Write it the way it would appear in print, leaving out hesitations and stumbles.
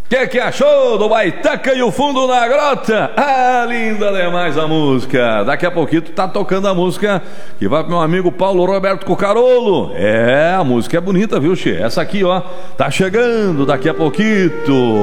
Que achou do Baitaca e o Fundo na Grota? Ah, linda demais a música. Daqui a pouquinho tá tocando a música que vai pro meu amigo Paulo Roberto Cucarolo. A música é bonita, viu, che? Essa aqui, ó, tá chegando daqui a pouquinho.